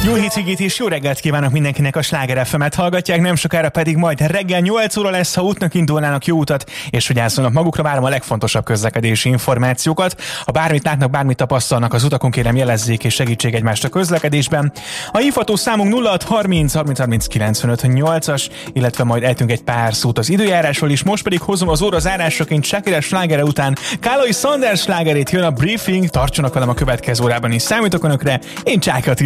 Jó hétvégét és jó reggelt kívánok mindenkinek, a Sláger FM-et hallgatják, nem sokára pedig majd reggel 8 óra lesz, ha útnak indulnának, jó utat, és hogy állszolnak magukra, várom a legfontosabb közlekedési információkat. Ha bármit látnak, bármit tapasztalnak az utakon, kérem jelezzék és segítség egymást a közlekedésben. A hívható számunk 0630 30 30 95 8-as, illetve majd ejtünk egy pár szót az időjárásról is. Most pedig hozom az óra zárásaként Shakira slágere után Kálai Sanders slágerét, jön a briefing, tartsanak velem a következő órában is, számítok önökre, én Csáky